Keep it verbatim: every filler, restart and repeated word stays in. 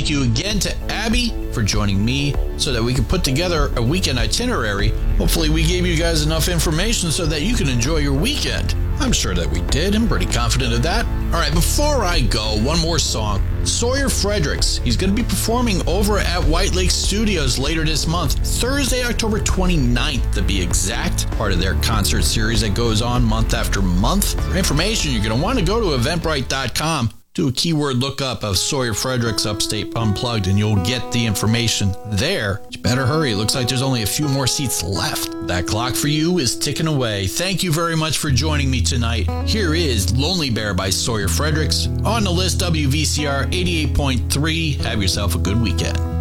thank you again to Abby for joining me so that we can put together a weekend itinerary. Hopefully we gave you guys enough information so that you can enjoy your weekend. I'm sure that we did. I'm pretty confident of that. All right, before I go, one more song. Sawyer Fredericks. He's going to be performing over at White Lake Studios later this month, Thursday, October twenty-ninth to be exact, part of their concert series that goes on month after month. For information, you're going to want to go to eventbrite dot com. Do a keyword lookup of Sawyer Fredericks Upstate Unplugged and you'll get the information there. You better hurry. It looks like there's only a few more seats left. That clock for you is ticking away. Thank you very much for joining me tonight. Here is Lonely Bear by Sawyer Fredericks on the list W V C R eighty-eight point three. Have yourself a good weekend.